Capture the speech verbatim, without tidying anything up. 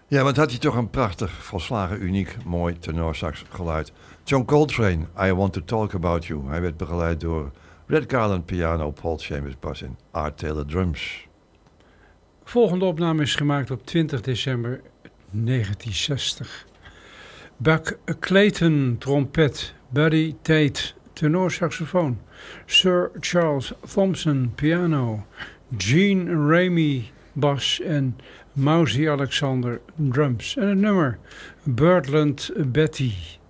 Ja, want had hij toch een prachtig, volslagen uniek, mooi tenorsax geluid. John Coltrane, I Want to Talk About You. Hij werd begeleid door Red Garland piano, Paul Chambers bas en Art Taylor drums. Volgende opname is gemaakt op twintig december negentien zestig. Buck Clayton, trompet. Buddy Tate, tenorsaxofoon. Sir Charles Thompson, piano. Gene Ramey, bas en Mousy Alexander, drums. En het nummer Birdland Betty.